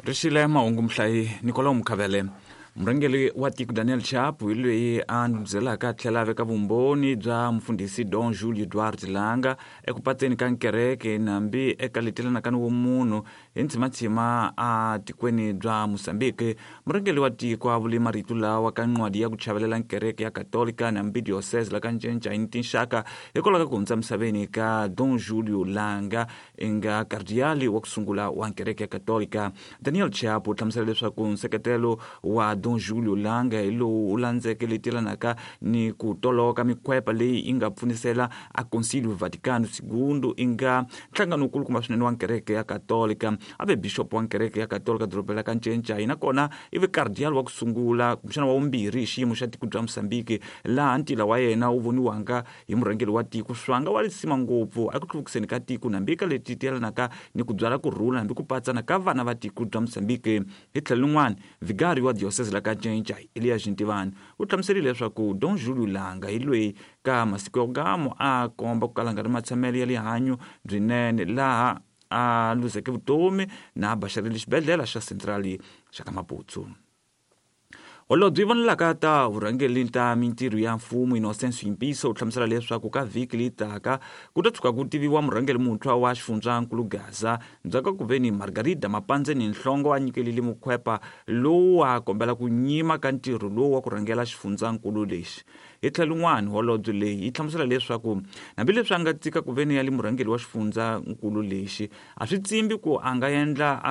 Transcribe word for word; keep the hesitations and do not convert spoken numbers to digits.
Rishile mahungu mhlayi Nicola Mkhavele murhangeri wa tiko Daniel Chapo hi loyi a ndzi tlhela veka vumbhoni bya mufundhisi Don Julio Duarte Langa eku pateni ka nkereke nambi eka letelanaka ni vumunhu hi ntshima a tikweni bya Mozambique. Murhangeri wa tiko a vule marito lawa ka nqwadi ya ku chavelela nkereke ya Katolika nambi diocese la ka ncenca hi tinxaka hikwalaho ka ku hundza misaveni ka Don Julio Langa enga kardiali wa ku sungula wa nkereke ya Katolika. Daniel Chapo hlamusela leswaku nseketelo wa Don Julio Langa hi lowu u landzeke letelanaka ni ku toloka mikhwepa leyi yi nga pfunisela a Concilio Vaticano segundo inga nhlangano wukulu kuma swinene wa nkereke ya Katolika. Ave bishop wa nkereke ya Katolika dorobela ka ncenca hi nakona ive kardiali wa ku sungula kumbexana wa vumbirhi hi xiyimo xa tiko bya Mozambique laha ntila wa yena wu voniwanga hi murhangeri wa tiko swanga wa lisima ngopfu eku hluvukiseni ka tiko nambi ka leti telanaka ni ku byala kurhula nambi ku patsana ka vana va tiko bya Mozambique. Hi tlhelo lin'wana vigari wa diocese la ka ncenca Elias Ntivani u hlamuserile leswaku Don Julio Langa hi loyi ka masiku ya kugamo a komba ku kala nga ri matshamelo ya lihanyo byinene laha a luzeke vutomi na baxarile xibedhlele xa centrali xa ka Maputo. Holobye vonelaka ta vurhangeri ta mintirho ya mfumo Innocent Swimpiso u hlamusela leswaku ka vhiki leyi taka ku ta tshuka ku tiviwa murhangeri muntshwa wa xifundzankulu Gaza ndzhaku ku veni Margarida Mapandzeni nhlongo a nyikelile mukhwepa lowu a kombela ku nyima ka ntirho lowu wa ku rhangela xifundzankulu lexi. Hi tlhelo lin'wana holobye leyi yi hlamusela leswaku hambileswi a nga tsika ku veni ya le murhangeri wa xifundzankulu lexi a swi tsimbi ku a nga endla